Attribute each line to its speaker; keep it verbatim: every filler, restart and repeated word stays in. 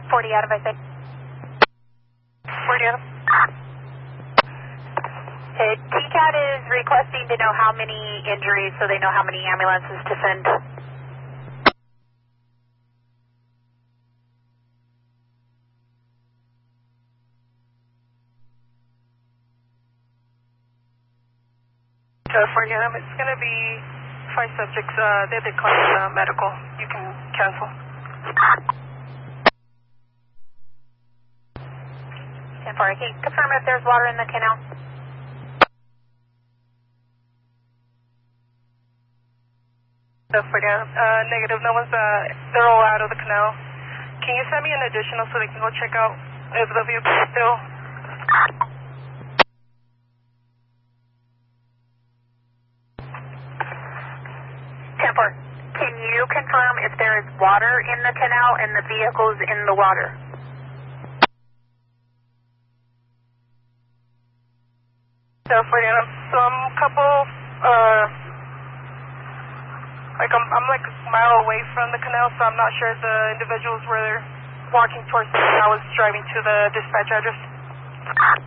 Speaker 1: forty Adam, I think.
Speaker 2: forty Adam.
Speaker 1: Hey, T CAT is requesting to know how many injuries so they know how many ambulances to send.
Speaker 2: California Adam, it's going to be five subjects. Uh, they declined uh, medical. You can cancel.
Speaker 1: ten four, can you confirm if there's water in the canal?
Speaker 2: So for now, uh, negative. No one's, uh, they're all out of the canal. Can you send me an additional so they can go check out if the vehicle is still?
Speaker 1: ten four, can you confirm if there is water in the canal and the vehicle's in the water?
Speaker 2: So for now, some couple, uh, like I'm, I'm like a mile away from the canal, so I'm not sure if the individuals were walking towards me when I was driving to the dispatch address.